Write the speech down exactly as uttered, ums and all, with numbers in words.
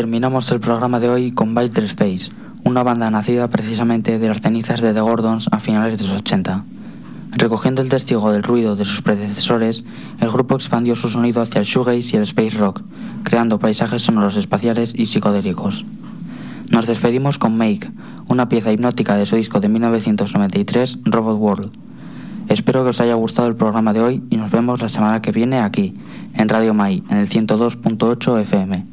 Terminamos el programa de hoy con Vital Space, una banda nacida precisamente de las cenizas de The Gordons a finales de los ochenta. Recogiendo el testigo del ruido de sus predecesores, el grupo expandió su sonido hacia el shoegaze y el space rock, creando paisajes sonoros espaciales y psicodélicos. Nos despedimos con Make, una pieza hipnótica de su disco de mil novecientos noventa y tres, Robot World. Espero que os haya gustado el programa de hoy y nos vemos la semana que viene aquí, en Radio Mai, en el ciento dos punto ocho F M.